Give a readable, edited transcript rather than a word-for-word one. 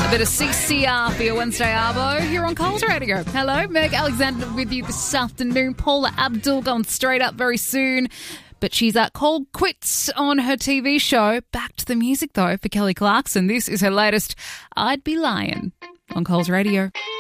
A bit of CCR for your Wednesday arvo here on Coles Radio. Hello, Meg Alexander with you this afternoon. Paula Abdul going straight up very soon. But she's called quits on her TV show. Back to the music, though, for Kelly Clarkson. This is her latest, I'd Be Lying, on Coles Radio.